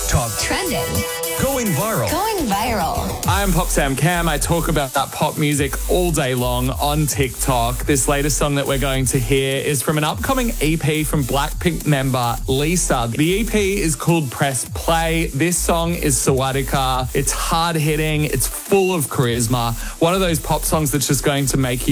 TikTok. Trending. Going viral. Going viral. I'm Pop Sam Cam. I talk about that pop music all day long on TikTok. This latest song that we're going to hear is from an upcoming EP from Blackpink member Lisa. The EP is called Press Play. This song is Sawadika. It's hard-hitting. It's full of charisma. One of those pop songs that's just going to make you